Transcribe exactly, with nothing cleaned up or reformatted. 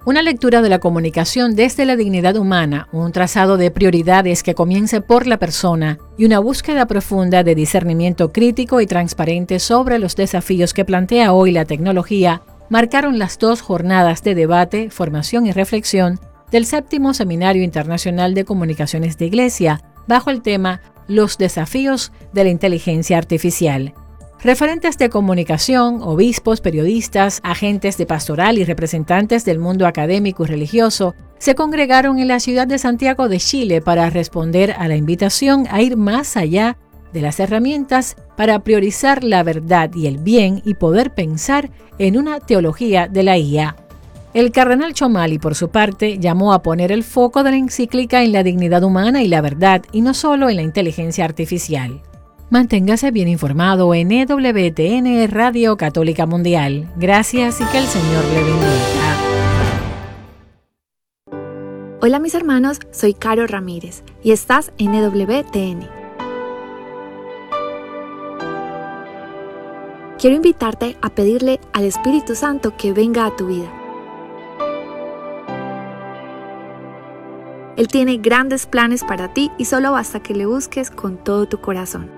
Una lectura de la comunicación desde la dignidad humana, un trazado de prioridades que comience por la persona y una búsqueda profunda de discernimiento crítico y transparente sobre los desafíos que plantea hoy la tecnología, marcaron las dos jornadas de debate, formación y reflexión del séptimo Seminario Internacional de Comunicaciones de Iglesia, bajo el tema Los desafíos de la inteligencia artificial. Referentes de comunicación, obispos, periodistas, agentes de pastoral y representantes del mundo académico y religioso se congregaron en la ciudad de Santiago de Chile para responder a la invitación a ir más allá de las herramientas para priorizar la verdad y el bien y poder pensar en una teología de la I A. El cardenal Chomali, por su parte, llamó a poner el foco de la encíclica en la dignidad humana y la verdad, y no solo en la inteligencia artificial. Manténgase bien informado en E W T N Radio Católica Mundial. Gracias y que el Señor le bendiga. Hola mis hermanos, soy Caro Ramírez y estás en E W T N. Quiero invitarte a pedirle al Espíritu Santo que venga a tu vida. Él tiene grandes planes para ti y solo basta que le busques con todo tu corazón.